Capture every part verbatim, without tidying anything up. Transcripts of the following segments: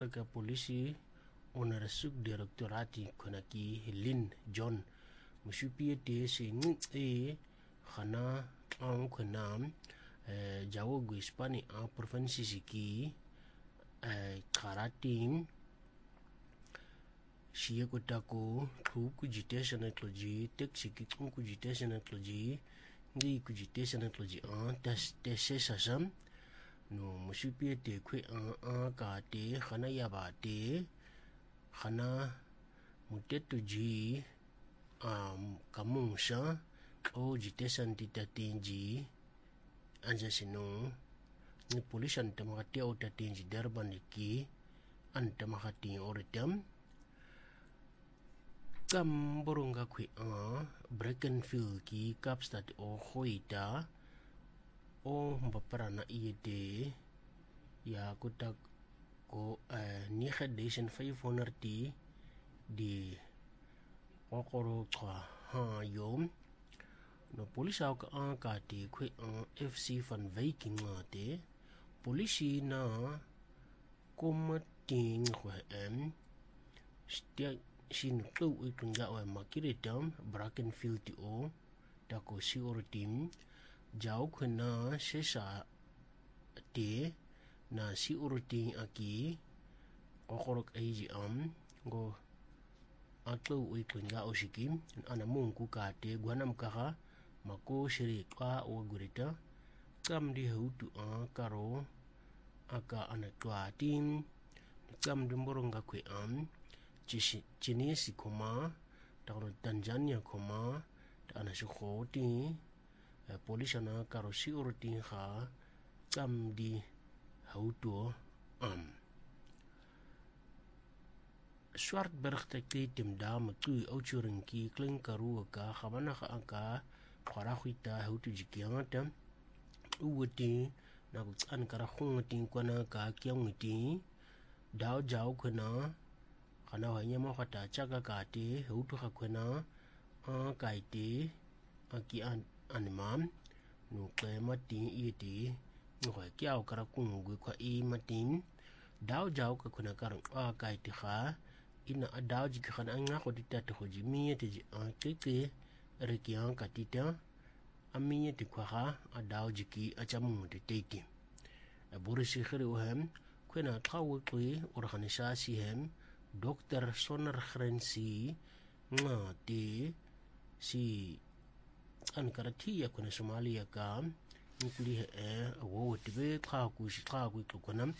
ka polisi onderzoek directorati konaki Lynn John mushupie te si e khana ang khanam jawo gu Spani a provinsi siki karating shiye kutako ku kujitesha na kloji tek siki kum kujitesha na kloji ngi kujitesha na kloji a tas tese sasam no mushupie te kwe a ka te khana yaba te khana mutetu ji um kamungsha o jitesha ntita tenji anja sino ni polisi anta makati o tatenji Durban ki anta makati oritam kam boronga kwe a Brackenfield ki Kapstad o hoita o mbaparana iete ya kutak ko ni khadation five hundred ti di okoro kwa ha yom no polisi au ka ka ti kwe F C van Wyk ngate polisi na komating kwa em stia sin tu ikunga wa makiritam Brackenfield ti o ta ko si orotim jau khna sesa te na si uruting aki kokorok aiji am go atlo ikunga oshikim ana mungu kate gwanam kaha mako shiri kwa o gurita kam di hutu a karo aka ana kwa tim kam dumboronga kwe am chishi chinesi koma takro Tanzania koma ta ana shukoti polisi na karo si uruting ha kam di hutu am Swartberg te tim dam tu auchurinki klinkaru ka khabana ka aka kharakhita hutu jikianta uwati na kutsan kara khungatin kwana ka kyangti daw jaw khana khana wanyama khata chaka kate hutu khakhana a kaite aki an animam no klemati iti ngwa kyao kara kungu kwa i matin daw jaw ka khuna karang a kaite kha ina adaw jiki khana nga khodita te khojimi te ji a keke rekian katita aminye te kwa adaw jiki achamu te teki aburisi khiri ohem kwena thawu kwi organisasi hem Dokter Sonder Grensi nga te si an karati ya kuna Somalia ka nkuli e wo tibe tha ku shi tha ku kunam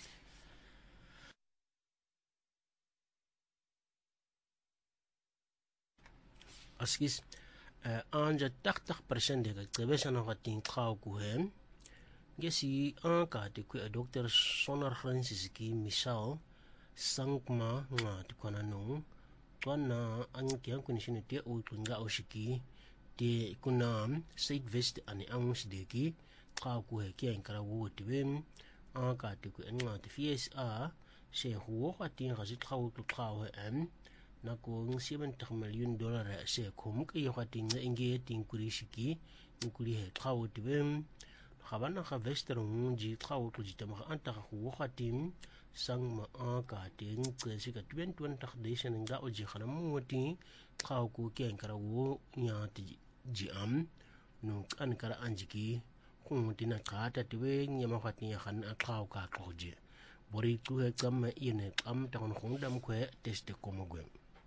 askis anja thirty percent de kebesa na gating tha ku hem gesi an ka te ku Dokter Sonder Francis ki misal sangma nga te kuna no twana an kyan kunishin te o tunga o shiki te kunam site vest ani angus deki ka ku he kyan kara wo tibem an ka te ku nga te F S A se ho ka tin ga sit khaw tu khaw em na ko seventy million dollar se khum ke yo ka tin nge tin kuri shiki nkuri he khaw tibem khabana kha vestron ji khaw tu ji tama anta ho ka tin sang ma a ka tin ke si ka twenty one takdation nga o ji khana muti khaw ku kyan kara wo nya ti ji am no kan kara anjiki khung tina khata tiwe nyama khatni khan a khaw ka khoje bori tu he kam ine am tan khung dam khwe test komogwe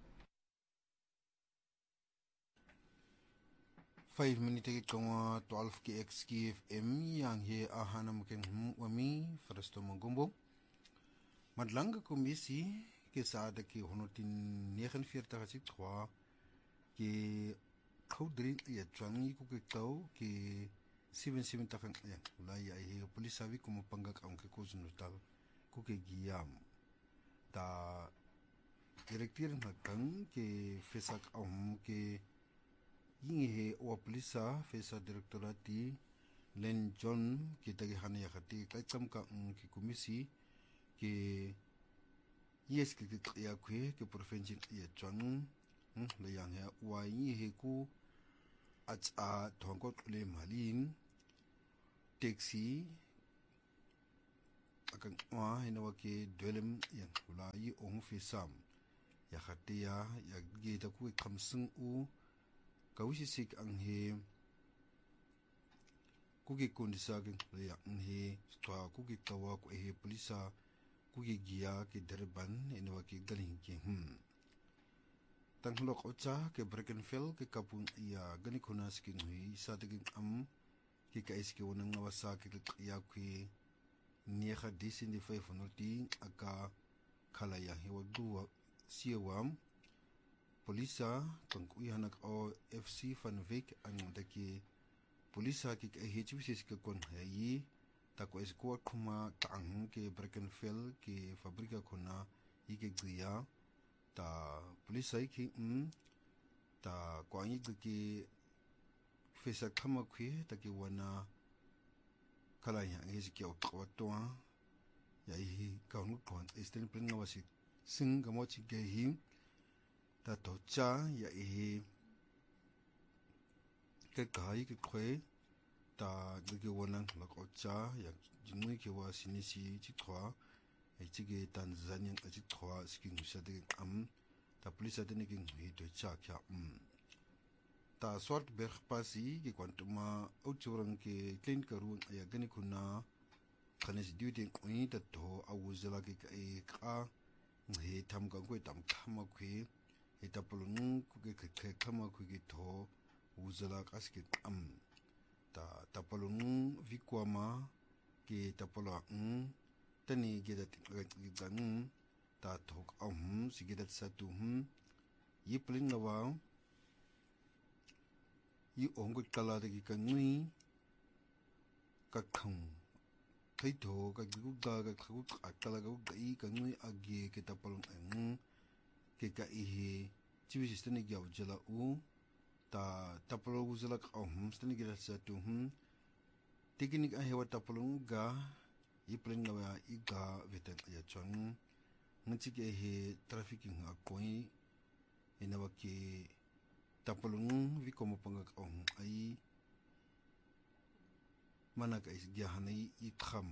five minutes ke konga twelve ke X K F M yang he ahana mken wami frasto mongombo madlanga komisi ke saada ke honotin forty-nine ga six ke khawdrin ya twangi ku ke taw ke seventy-seven ta kan ya la ya he polisa vi como pangak ang ke ko sunutal ku ke giam ta direktir nakang ke fesak am ke yingi he o polisa fesa direktorati Len John ke tagi hana ya khati kaikam ka ke komisi ke yes ke ya kwe ke provinsi ya chang le yang ya wa yi he ku at a thongkot le malin taxi akan wa hina wake dwelem yang hula yi ong fi sam ya khatia ya ge ta ku khamsung u kawisi sik ang he kugi kundisa ge ya ang he twa kugi kawa ku he polisa kugi gia ke derban hina wake galing ke hm tanglok ocha ke Brackenfell ke kapung ya gani khuna skin hui sa de am ki ka iski wonang nawasa ki ya kui niya disin di five hundred aka kala ya hewa duwa siawam polisa kang kui hanak o F C Van Wyk ang daki polisa ki ka hbc ka kon hayi ta ko isko kuma tang ke Brackenfell ke fabrika khuna ike gya ta polisa ki um ta ko angi ki fesa kama kwe taki wana kala ya ngezi kia wakawatoa ya ihi kaunu tuan isteni plinga wasi singa mochi gehi ta tocha ya ihi ke kai ke kwe ta dike wana lakocha ya jingwe ke wa sinisi chitwa ya chige Tanzania chitwa siking usade am ta polisa dene king hui tocha kya um ta swart berg pasi ki kwantuma outsurang ke clean karu ya gani kuna khanes duty kuin ta to awuzela ki e ka he tham ka ko tam khama khwe e ta polung ku ke ke khama khu ki to uzela kas ki am ta ta polung vikwama ki ta pola um tani ge da gan ta thok am sigidat satu hum yipling nawa yi ong kala de ka ngui ka khang thai tho ka gu ga ka khu akala ga ga i ka ngui age ke ta palong ang ke ka i he chibi sistani gyaw jala u ta ta palong uzala ka hum stani gira sa tu hum teknik a hewa ta palong ga i pling na i ga vetan ya chang ngi ke he trafficking a koi ina wa ke tapalung vi como pangak ong ai manak is giahanai i kham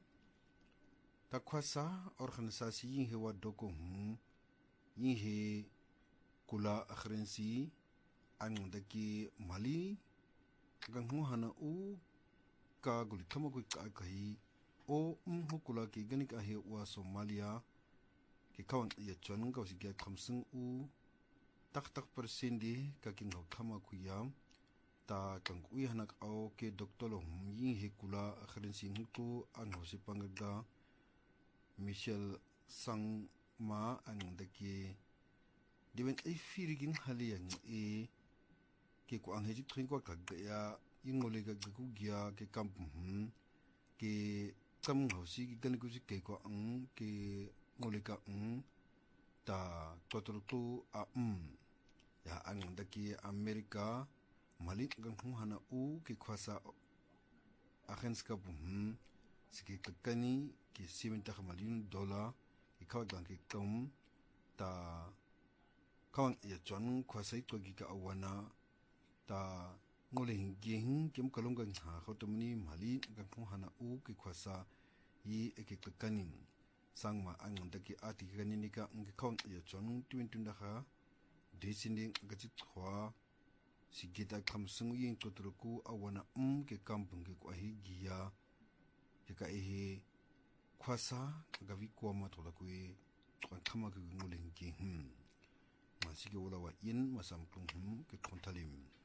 takwasa organisasi yin he wa doko hm yin he kula akhrensi ang daki mali gang hu hana u ka guli thama ku ka kai o um hu kula ki ganik a he wa Somalia ki kawan ya chon ka si gya khamsung u tak tak persindi kaking hau thama kuyam ta kang ui hanak au ke doktor hum yin he kula akhrensi ngku ang ho si pangaga Michelle Sang ma ang daki diben ai firigin haliang e ke ko ang heji trin ko ka ya ingole ga gu gya ke kamp hum ke kam ho si ki gan ku si ke ko ang ke ngole ka um ta total tu a um ya ang daki Amerika malik gang hana u ki khwasa akhens ka bum siki kakani ki seventy million dollar ki khaw gang ki tom ta kawang ya chon khwasai to gi ka awana ta ngole hinging kim kalong gang ha khotumni mali gang hana u ki khwasa yi ek kakani sangma ang daki ati gani nika ngi khaw ya chon twenty ha desinding gachit khwa sigita khamsung yin totruku awana um ke kampung ke kwahi giya ke ka ehe khwasa gavi kwama thola kwe kwan khama ke nguleng ki hm masige wala wa yin masam kum hm ke konthalim